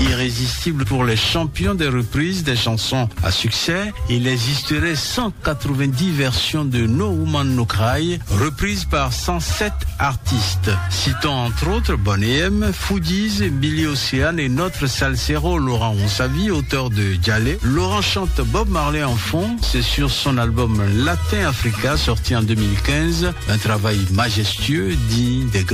Irrésistible pour les champions des reprises des chansons à succès, il existerait 190 versions de No Woman No Cry, reprises par 107 artistes. Citons entre autres Boney M, Foodies, Billy Ocean et notre salsero Laurent Onsavi, auteur de Djalé. Laurent chante Bob Marley en fond, c'est sur son album Latin Africa sorti en 2015, un travail majestueux digne des